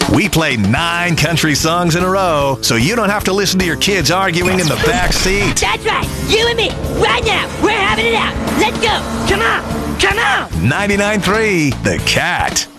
We play 9 country songs in a row, so you don't have to listen to your kids arguing in the back seat. That's right. You and me. Right now. We're having it out. Let's go. Come on. Come on. 99.3 The Cat.